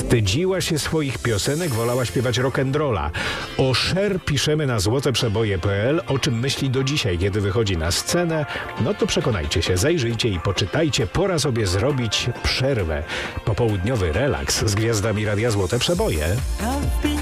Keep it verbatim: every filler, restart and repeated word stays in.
Wstydziła się swoich piosenek, wolała śpiewać rock'n'rolla. O Cher piszemy na złote przeboje kropka pe el, o czym myśli do dzisiaj, kiedy wychodzi na scenę. No to przekonajcie się, zajrzyjcie i poczytajcie. Pora sobie zrobić przerwę. Popołudniowy relaks z gwiazdami Radia Złote Przeboje.